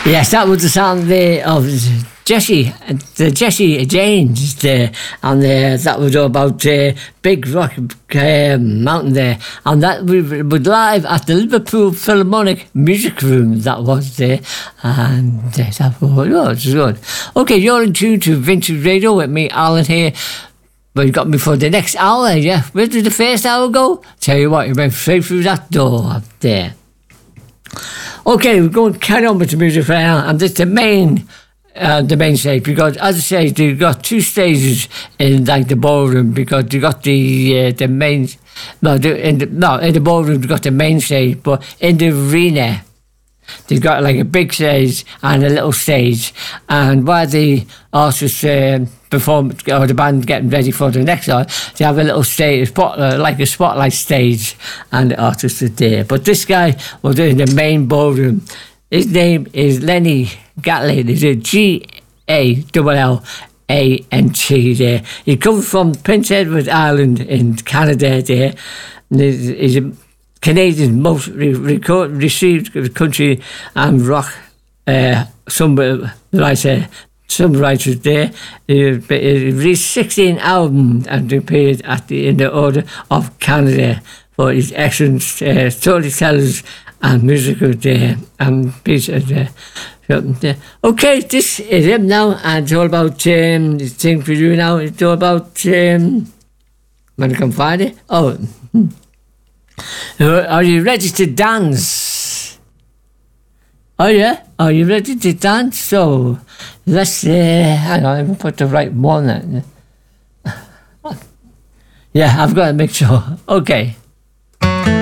Yes, that was the sound there of Jesse James there, and that was all about Big Rock Mountain there, and that we was live at the Liverpool Philharmonic Music Room. That was there, and that was good. Okay, you're in tune to Vintage Radio with me, Alan here. But you got me for the next hour, yeah. Where did the first hour go? Tell you what, you went straight through that door up there. Okay, we're going to carry on with the music right now, and this is the main stage, because as I say, they've got two stages in like the ballroom, because they got the main. In the ballroom they've got the main stage, but in the arena they've got like a big stage and a little stage, and while the artists perform, or the band getting ready for the next one, they have a little stage, like a spotlight stage, and the artists are there. But this guy was in the main ballroom. His name is Lenny Gatlin. He's a Gallant there. He comes from Prince Edward Island in Canada there. And he's a Canadian most received country and rock some writers there. He released 16 albums and appeared in the Order of Canada for his excellent storytellers and musical there and pieces there. Okay, this is him now, and it's all about the thing for you now. It's all about when I can find it. Oh. Are you ready to dance? Oh yeah? Are you ready to dance? So let's hang on, let me put the right one in. Yeah, I've got to make sure. Okay.